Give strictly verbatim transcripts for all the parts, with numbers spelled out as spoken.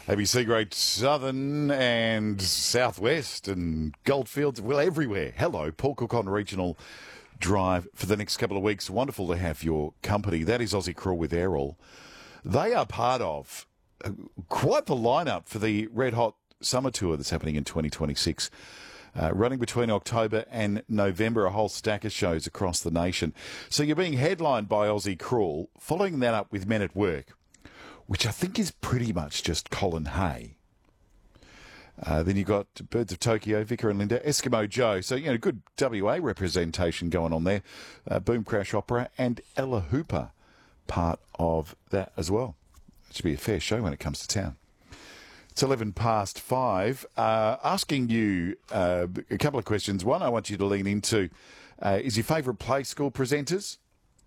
A B C Great Southern and Southwest and Goldfields, well, everywhere. Hello, Paul Cook on Regional Drive for the next couple of weeks. Wonderful to have your company. That is Aussie Crawl with Errol. They are part of uh, quite the lineup for the Red Hot Summer Tour that's happening in twenty twenty-six. Uh, running between October and November, a whole stack of shows across the nation. So you're being headlined by Aussie Crawl, following that up with Men at Work, which I think is pretty much just Colin Hay. Uh, then you've got Birds of Tokyo, Vicar and Linda, Eskimo Joe. So, you know, good W A representation going on there. Uh, Boom Crash Opera and Ella Hooper, part of that as well. It should be a fair show when it comes to town. It's eleven past five. Uh, asking you uh, a couple of questions. One, I want you to lean into, uh, is your favourite play school presenters?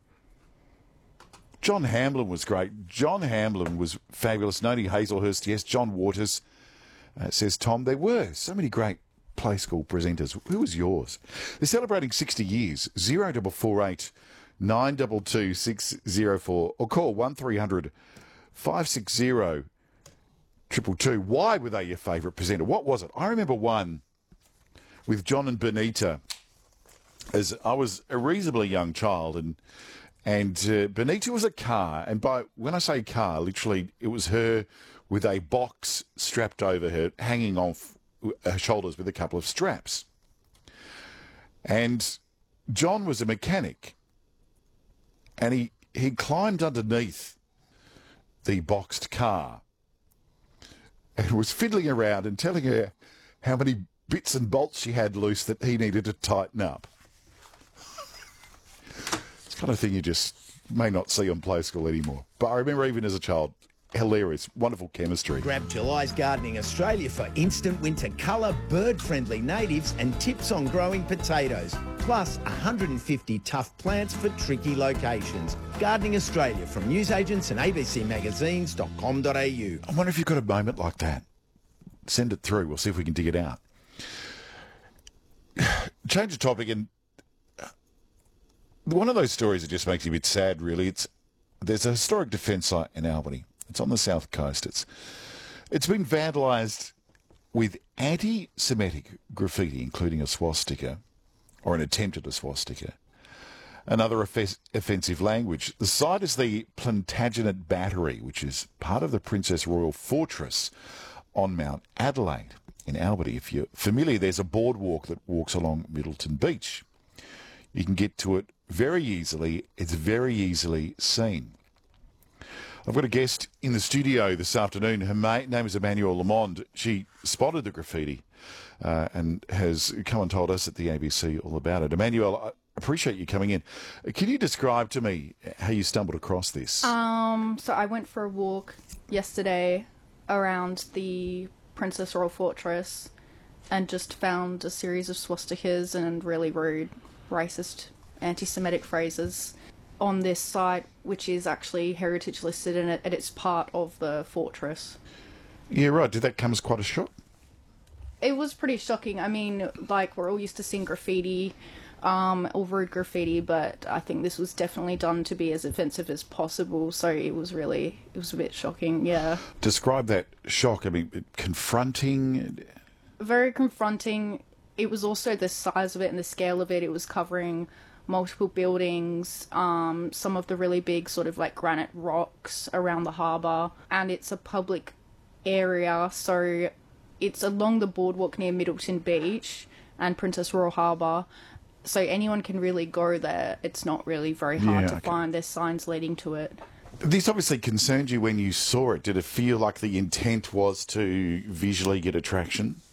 John Hamlin was great. John Hamlin was fabulous. Noni Hazelhurst, yes. John Waters, uh, says Tom. There were so many great play school presenters. Who was yours? They're celebrating sixty years. zero double four eight nine two two six zero four or call one three hundred five six zero triple two. Why were they your favourite presenter? What was it? I remember one with John and Benita as I was a reasonably young child, and and uh, Benita was a car, and by when I say car, literally it was her with a box strapped over her, hanging off her shoulders with a couple of straps. And John was a mechanic, and he, he climbed underneath the boxed car and was fiddling around and telling her how many bits and bolts she had loose that he needed to tighten up. It's the kind of thing you just may not see on Play School anymore. But I remember even as a child, hilarious, wonderful chemistry. Grab July's Gardening Australia for instant winter colour, bird-friendly natives and tips on growing potatoes. Plus one hundred fifty tough plants for tricky locations. Gardening Australia from newsagents and a b c magazines dot com dot a u. I wonder if you've got a moment like that. Send it through. We'll see if we can dig it out. Change the topic, and one of those stories that just makes you a bit sad, really. It's there's a historic defence site in Albany. It's on the south coast. It's it's been vandalised with anti-Semitic graffiti, including a swastika, or an attempt at a swastika, and other off- offensive language. The site is the Plantagenet Battery, which is part of the Princess Royal Fortress on Mount Adelaide in Albany. If you're familiar, there's a boardwalk that walks along Middleton Beach. You can get to it very easily. It's very easily seen. I've got a guest in the studio this afternoon. Her ma- name is Emmanuelle Lamond. She spotted the graffiti uh, and has come and told us at the A B C all about it. Emmanuelle, I appreciate you coming in. Can you describe to me how you stumbled across this? Um, so I went for a walk yesterday around the Princess Royal Fortress and just found a series of swastikas and really rude, racist, anti-Semitic phrases on this site, which is actually heritage listed, and it, and it's part of the fortress. Yeah, right. Did that come as quite a shock? It was pretty shocking. I mean, like, we're all used to seeing graffiti, um, or rude graffiti, but I think this was definitely done to be as offensive as possible, so it was really, it was a bit shocking, yeah. Describe that shock. I mean, confronting? Very confronting. It was also the size of it and the scale of it. It was covering multiple buildings, um, some of the really big sort of like granite rocks around the harbour, and it's a public area, so it's along the boardwalk near Middleton Beach and Princess Royal Harbour, so anyone can really go there. It's not really very hard Yeah, to okay. find. There's signs leading to it. This obviously concerned you when you saw it. Did it feel like the intent was to visually get attraction?